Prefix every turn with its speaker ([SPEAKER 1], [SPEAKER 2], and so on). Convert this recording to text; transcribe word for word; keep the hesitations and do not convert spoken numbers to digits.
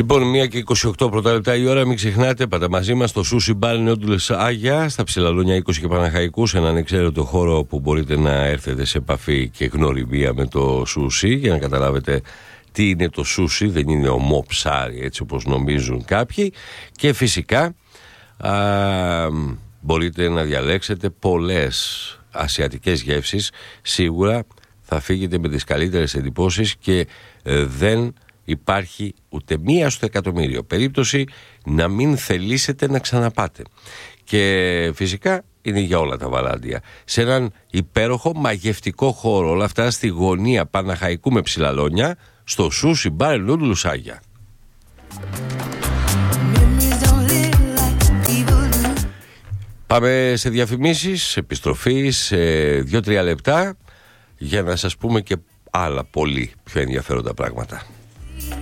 [SPEAKER 1] Λοιπόν, μία και είκοσι οκτώ πρώτα λεπτά η ώρα. Μην ξεχνάτε, πάτε μαζί μας στο Sushi Bar Noodles Άγια, στα Ψηλαλόνια είκοσι και Παναχαϊκούς, έναν εξαίρετο χώρο που μπορείτε να έρθετε σε επαφή και γνωριμία με το σούσι για να καταλάβετε τι είναι το σούσι. Δεν είναι ομό ψάρι έτσι όπως νομίζουν κάποιοι. Και φυσικά α, μπορείτε να διαλέξετε πολλές ασιατικές γεύσεις. Σίγουρα θα φύγετε με τις καλύτερες εντυπώσεις και ε, δεν υπάρχει ούτε μία στο εκατομμύριο περίπτωση να μην θελήσετε να ξαναπάτε. Και φυσικά είναι για όλα τα βαλάντια. Σε έναν υπέροχο μαγευτικό χώρο, όλα αυτά στη γωνία Παναχαϊκού με Ψηλαλόνια, στο Sushi Bar Noodles Άγια. Πάμε σε διαφημίσεις, επιστροφή σε δύο τρία λεπτά για να σας πούμε και άλλα πολύ πιο ενδιαφέροντα πράγματα.